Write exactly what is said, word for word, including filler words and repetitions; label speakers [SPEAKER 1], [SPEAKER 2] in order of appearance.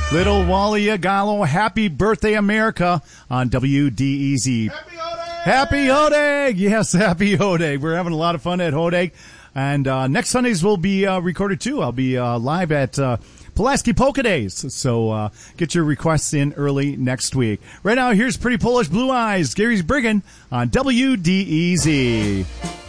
[SPEAKER 1] Little Wally Gallo, happy birthday, America, on W D E Z.
[SPEAKER 2] Happy Hodag!
[SPEAKER 1] Happy Hodag! Yes, happy Hodag. We're having a lot of fun at Hodag. And uh, next Sundays will be uh, recorded, too. I'll be uh, live at uh, Pulaski Polka Days. So uh, get your requests in early next week. Right now, here's Pretty Polish Blue Eyes, Gary Briggen on W D E Z.